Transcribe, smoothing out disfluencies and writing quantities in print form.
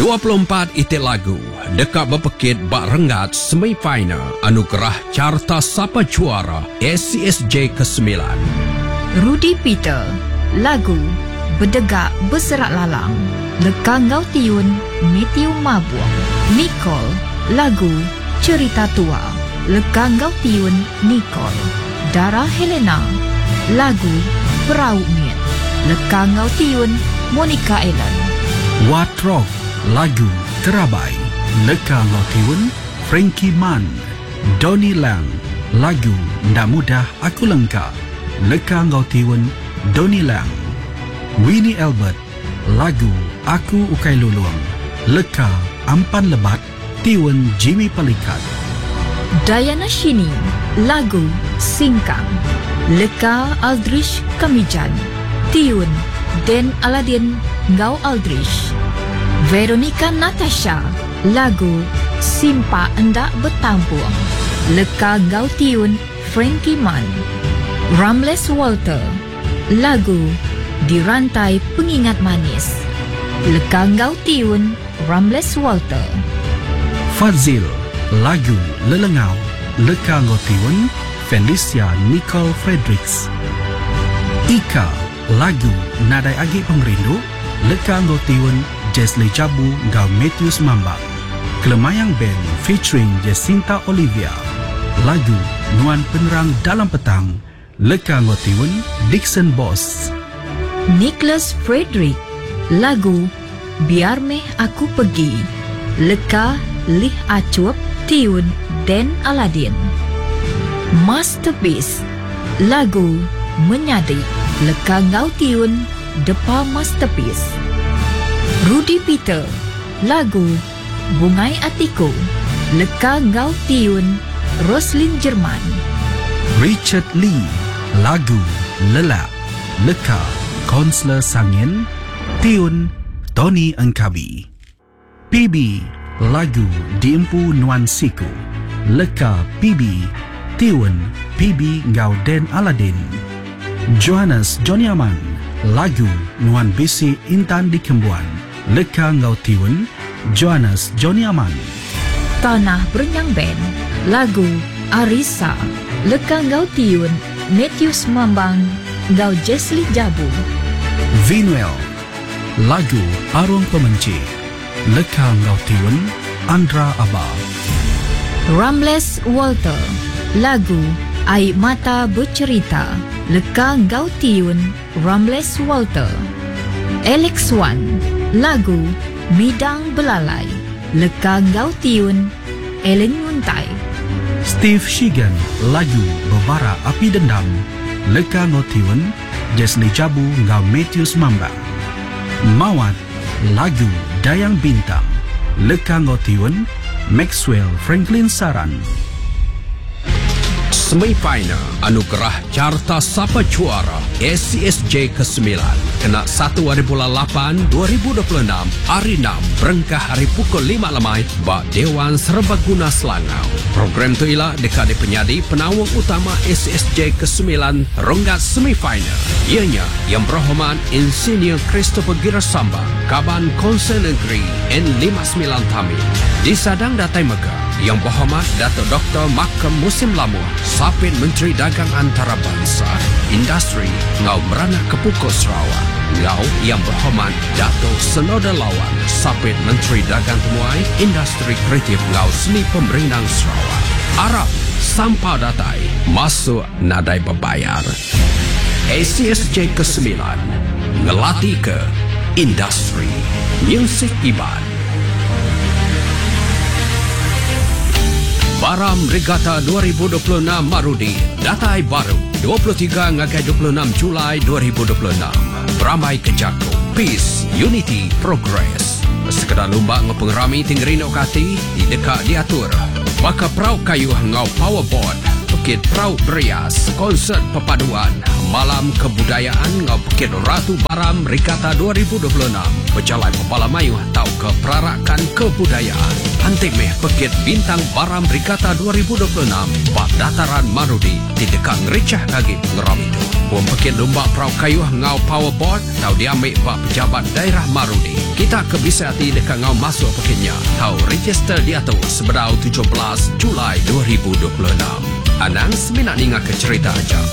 24 itik lagu dekat berpekit bak renggat semifinal anugerah carta sapa juara SCSJ ke-9. Rudy Peter, lagu Berdegak Berserak Lalang, leka ngau tiun Matthew Mabuang. Nicole, lagu Cerita Tua, leka ngau tiun Nicole. Dara Helena, lagu Perahu Miet, leka ngau tiun Monica Ellen. Watrok, lagu Terabai, leka ngau tiun Frankie Man. Donnie Lang, lagu Ndak Mudah Aku Lengkap, leka ngau tiun Donnie Lang. Winnie Albert, lagu Aku Ukai Luluang, leka Ampan Lebat tiun Jimmy Pelikat. Diana Shini, lagu Singkang, leka Aldrich Kamijan, tiun Den Aladin Ngau Aldrich. Veronica Natasha, lagu Simpa Endak Bertampung, leka Ngau tiun Frankie Man. Ramles Walter, lagu Dirantai Pengingat Manis, leka Ngau tiun Ramles Walter. Fazil, lagu Lelengau, leka ngau tiun Felicia Nicole Fredericks. Ika, lagu Nadai Agi Pemerindu, leka ngau tiun Jesli Jabu ngau Matthews Mambak. Kelemayang Band featuring Jacinta Olivia, lagu Nuan Penerang Dalam Petang, leka ngau tiun Dixon Boss. Nicholas Frederick, lagu Biar Meh Aku Pergi, leka Lih Acuap tiun Den Aladin. Masterpiece, lagu Menyadi, leka ngau tiun Depa Masterpiece. Rudy Peter, lagu Bungai Atiku, leka ngau tiun Roslyn Jerman. Richard Lee, lagu Lelap, leka Konsler Sangin, tiun Tony Engkabi. PB, lagu Diempu Nuan Siku, leka PB, tiun PB ngau Den Aladin. Johannes Johnny Aman, lagu Nuan Bisi Intan di Kembuan, leka ngau tiun Johannes Johnny Aman. Tanah Berenyang Band, lagu Arisa, leka ngau tiun Matthews Mambang ngau Jesli Jabu. Vinuel, lagu Arung Pemenci, leka ngau tiun Andra Abah. Ramles Walter, lagu Air Mata Bercerita, leka ngau tiun Ramles Walter. Alex Wan, lagu Midang Belalai, leka ngau tiun Ellen Muntai. Steve Shigan, lagu Bebara Api Dendam, leka ngau tiun Jesli Jabu ngau Matthews Mambang. Mawat, lagu Dayang Bintang, leka ngau tiun Maxwell Franklin Saran. Semifinal anugerah carta sapa juara SCSJ ke-9 kena 1 hari bulan 8 2026 hari 6 berengkah hari pukul 5 lemai bak Dewan Serbaguna Selangau. Program tu ialah dekade penyadi penawang utama SCSJ ke-9 ronggat semifinal. Ianya Yang Berhormat Insinyur Christopher Girasamba, Kaban Konsen Negeri N59 Tamil. Disadang Datai Megah Yang Berhormat Dato' Dr. Makam Musim Lamuh, Sapit Menteri Dagang Antarabangsa, Industri Ngau Merana Kepukul Sarawak. Ngau Yang Berhormat Dato' Senoda Lawan, Sapit Menteri Dagang Temuai, Industri Kreatif Ngau Seni Pemerinang Sarawak. Arab Sampau Datai masuk nadai berbayar. SCSJ ke-9 ngelatih ke industri muzik Iban. Baram Regatta 2026 Marudi, datai baru 23 ngagai 26 Julai 2026. Beramai ke Jaku, Peace, Unity, Progress. Sekedar lumba ngepengerami tinggerino kati di dekat diatur. Maka perau kayu ngau powerboard, Pekit Prau Berias, konsert perpaduan Malam Kebudayaan ngau Pekit Ratu Baram Rikata 2026 berjalan Pepala Mayuh tau ke perarakan kebudayaan. Antimeh Pekit Bintang Baram Rikata 2026 bak dataran Marudi di dekat ngericah lagi ngeram itu. Puan Pekit Lumba Prau Kayuh ngau powerboard tau diambil bak pejabat daerah Marudi. Kita ke bisa hati dekat ngau masuk Pekitnya tau register dia tu sebedau 17 Julai 2026. Anang seminat ninga ke cerita aja.